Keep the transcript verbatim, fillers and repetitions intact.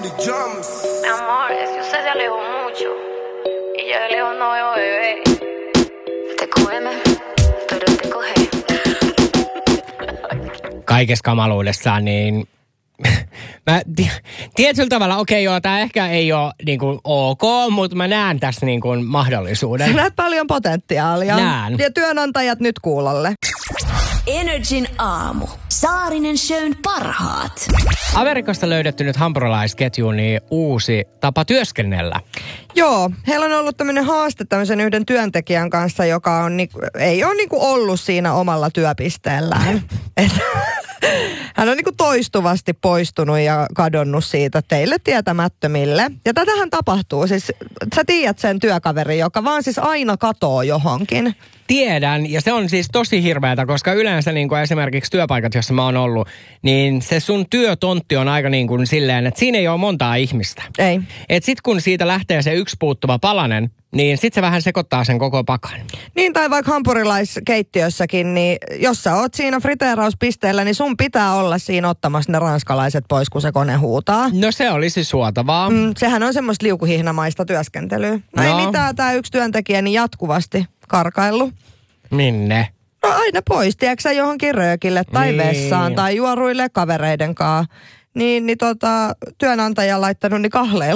Mi amor, es que usted se alejó mucho. Y yo de lejos no veo bebé. Te cógeme, pero te coge. Kaikessa kamaluudessaan, niin mä t- tietyllä tavalla, okei okay, joo, tää ehkä ei ole niinku ok, mutta mä näen tässä niinku mahdollisuuden. Sä näet paljon potentiaalia. Näen. Ja työnantajat nyt kuulolle. Energin aamu. Saarinen Shown parhaat. Amerikasta löydetty nyt hampurilaisketjuun niin uusi tapa työskennellä. Joo, heillä on ollut tämmöinen haaste tämmöisen yhden työntekijän kanssa, joka on, niinku, ei ole niinku ollut siinä omalla työpisteellään. Et, hän on niinku toistuvasti poistunut ja kadonnut siitä teille tietämättömille. Ja tätähän tapahtuu. Siis sä tiedät sen työkaverin, joka vaan siis aina katoo johonkin. Tiedän, ja se on siis tosi hirveätä, koska yleensä niin kuin esimerkiksi työpaikat, jossa mä oon ollut, niin se sun työtontti on aika niin kuin silleen, että siinä ei ole montaa ihmistä. Ei. Et sit kun siitä lähtee se yksi puuttuva palanen, niin sit se vähän sekoittaa sen koko pakan. Niin, tai vaikka hampurilaiskeittiössäkin, niin jos sä oot siinä friteerauspisteellä, niin sun pitää olla siinä ottamassa ne ranskalaiset pois, kun se kone huutaa. No se olisi suotavaa. Mm, sehän on semmoista liukuhihnamaista työskentelyä. No, No. ei mitään, tää yksi työntekijä niin jatkuvasti karkaillut. Minne? No aina pois, tiedätkö sä johonkin röökille tai Niin. vessaan tai juoruille kavereiden kanssa. Niin, niin tota, työnantaja on laittanut niin kahleilla